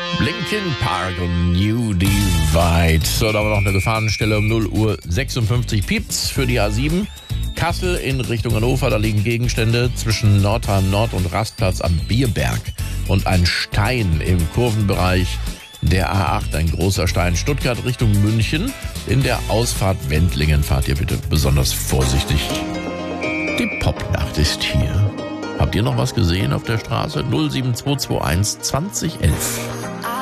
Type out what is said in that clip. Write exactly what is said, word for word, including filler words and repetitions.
Linkin Park und New Divide. So, da haben wir noch eine Gefahrenstelle um null Uhr sechsundfünfzig. Piept's für die A sieben. Kassel in Richtung Hannover, da liegen Gegenstände zwischen Nordheim Nord und Rastplatz am Bierberg. Und ein Stein im Kurvenbereich der A acht, ein großer Stein. Stuttgart Richtung München. In der Ausfahrt Wendlingen fahrt ihr bitte besonders vorsichtig. Die Popnacht ist hier. Habt ihr noch was gesehen auf der Straße? null sieben zwei zwei eins zwanzig elf.